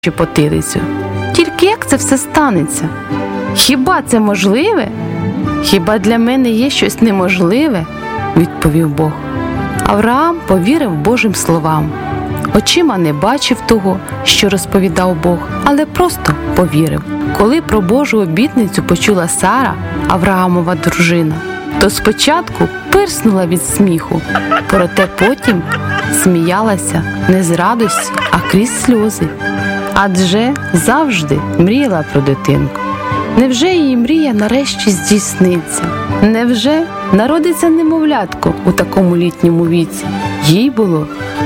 чи потилицю. Тільки як це все станеться? Хіба це можливе? Хіба для мене є щось неможливе? Відповів Бог. Авраам повірив Божим словам. Очима не бачив того, що розповідав Бог, але просто повірив. Коли про Божу обітницю почула Сара, Авраамова дружина, то спочатку пирснула від сміху, проте потім сміялася не з радості, а крізь сльози. Адже завжди мріяла про дитинку. Невже її мрія нарешті здійсниться? Невже народиться немовлятко у такому літньому віці? Їй було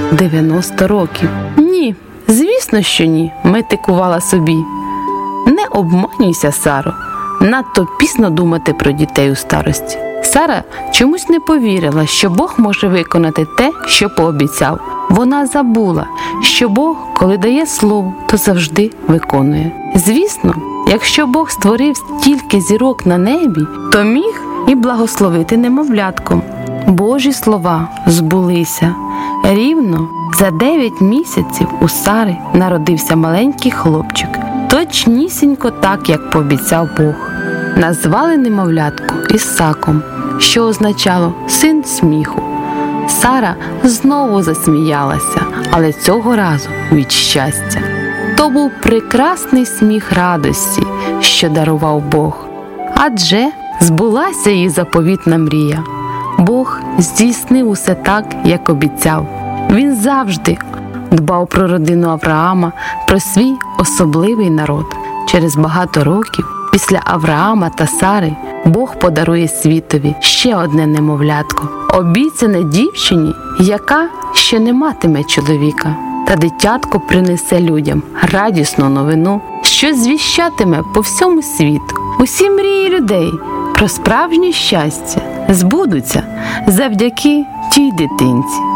90 років. Ні, звісно, що ні, метикувала собі. Не обманюйся, Саро, надто пізно думати про дітей у старості. Сара чомусь не повірила, що Бог може виконати те, що пообіцяв. Вона забула, що Бог, коли дає слово, то завжди виконує. Звісно, якщо Бог створив стільки зірок на небі, то міг і благословити немовлятком. Божі слова збулися. Рівно за 9 місяців у Сари народився маленький хлопчик. Точнісінько так, як пообіцяв Бог. Назвали немовлятку Ісаком, що означало «син сміху». Сара знову засміялася, але цього разу від щастя. То був прекрасний сміх радості, що дарував Бог. Адже збулася її заповітна мрія. Бог здійснив усе так, як обіцяв. Він завжди дбав про родину Авраама, про свій особливий народ. Через багато років після Авраама та Сари Бог подарує світові ще одне немовлятко, обіцяне дівчині, яка ще не матиме чоловіка. Та дитятко принесе людям радісну новину, що звіщатиме по всьому світу. Усі мрії людей про справжнє щастя збудуться завдяки тій дитинці.